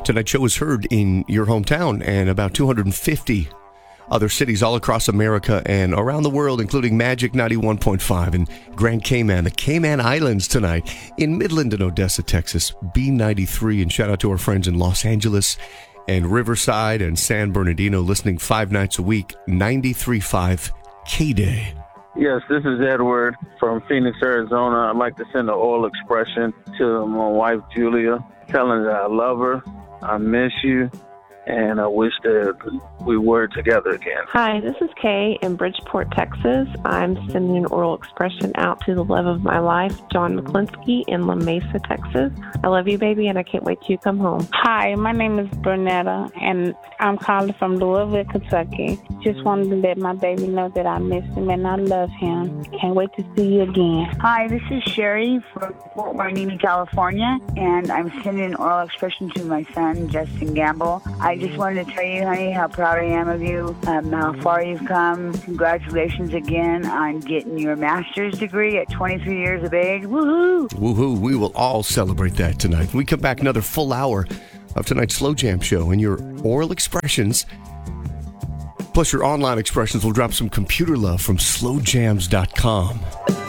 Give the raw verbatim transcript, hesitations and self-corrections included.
Tonight's show is heard in your hometown and about two hundred fifty other cities all across America and around the world, including Magic ninety-one point five and Grand Cayman, the Cayman Islands tonight, in Midland and Odessa, Texas, B ninety-three. And shout out to our friends in Los Angeles and Riverside and San Bernardino, listening five nights a week, ninety-three point five K-Day. Yes, this is Edward from Phoenix, Arizona. I'd like to send an oral expression to my wife, Julia, telling her that I love her, I miss you, and I wish that we were together again. Hi, this is Kay in Bridgeport, Texas. I'm sending an oral expression out to the love of my life, John McClinsky in La Mesa, Texas. I love you, baby, and I can't wait till you come home. Hi, my name is Bernetta, and I'm calling from Louisville, Kentucky. Just wanted to let my baby know that I miss him and I love him. Can't wait to see you again. Hi, this is Sherry from Fort Wayne, California, and I'm sending an oral expression to my son, Justin Gamble. I just wanted to tell you, honey, how proud I am of you, um, how far you've come. Congratulations again on getting your master's degree at twenty-three years of age. Woohoo! Woohoo! We will all celebrate that tonight. When we come back, another full hour of tonight's Slow Jam Show, and your oral expressions, plus your online expressions, will drop some computer love from slow jams dot com.